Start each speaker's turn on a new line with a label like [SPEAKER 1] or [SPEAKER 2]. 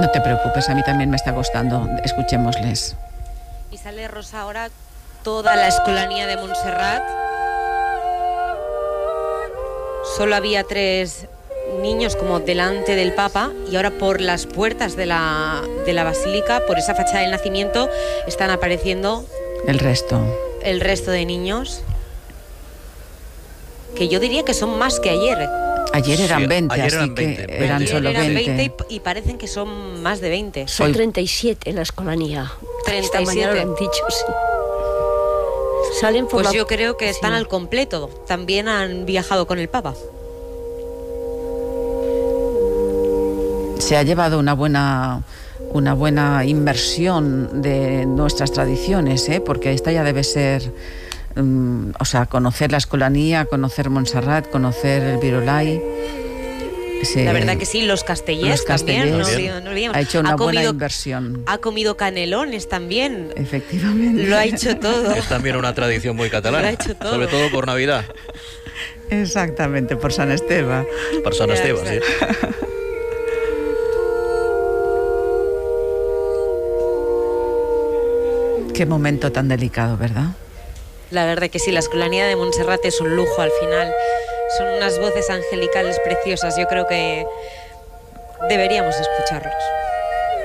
[SPEAKER 1] No te preocupes, a mí también me está costando. Escuchémosles.
[SPEAKER 2] Y sale Rosa ahora toda la escolanía de Montserrat. Solo había 3 niños como delante del Papa, y ahora por las puertas de la basílica, por esa fachada del nacimiento, están apareciendo
[SPEAKER 1] el resto
[SPEAKER 2] de niños, que yo diría que son más que ayer.
[SPEAKER 1] Ayer eran 20,
[SPEAKER 3] ayer
[SPEAKER 1] así
[SPEAKER 3] eran 20,
[SPEAKER 1] que eran solo 20.
[SPEAKER 2] Y parecen que son más de 20.
[SPEAKER 4] Son 37 en la escolanía.
[SPEAKER 2] 37.
[SPEAKER 4] Esta mañana lo han dicho, sí. Salen por
[SPEAKER 2] pues yo creo que están al completo. También han viajado con el Papa.
[SPEAKER 1] Se ha llevado una buena inversión de nuestras tradiciones, porque esta ya debe ser, conocer la escolanía, conocer Montserrat, conocer el Virolai.
[SPEAKER 2] La verdad que sí, los castellers también. No
[SPEAKER 1] ha hecho una buena inversión.
[SPEAKER 2] Ha comido canelones también.
[SPEAKER 1] Efectivamente.
[SPEAKER 2] Lo ha hecho todo.
[SPEAKER 3] Es también una tradición muy catalana.
[SPEAKER 2] Lo ha hecho todo.
[SPEAKER 3] Sobre todo por Navidad.
[SPEAKER 1] Exactamente, por San Esteban.
[SPEAKER 3] Por San Esteban, sí.
[SPEAKER 1] Qué momento tan delicado, ¿verdad?
[SPEAKER 2] La verdad que sí, la escolanía de Montserrat es un lujo al final. Son unas voces angelicales preciosas. Yo creo que deberíamos escucharlos.